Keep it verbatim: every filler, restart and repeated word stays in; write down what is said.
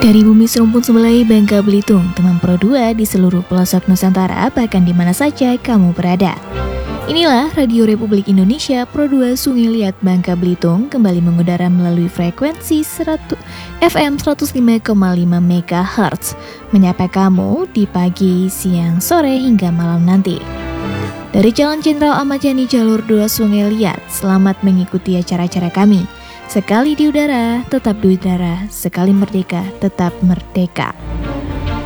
Dari bumi serumpun sebelah Bangka Belitung, teman Pro dua di seluruh pelosok Nusantara, bahkan di mana saja kamu berada. Inilah Radio Republik Indonesia Pro dua Sungai Liat Bangka Belitung kembali mengudara melalui frekuensi F M seratus lima koma lima megahertz, menyapa kamu di pagi, siang, sore hingga malam nanti. Dari Jalan Jenderal Ahmad Yani Jalur dua Sungai Liat, selamat mengikuti acara-acara kami. Sekali di udara, tetap di udara. Sekali merdeka, tetap merdeka.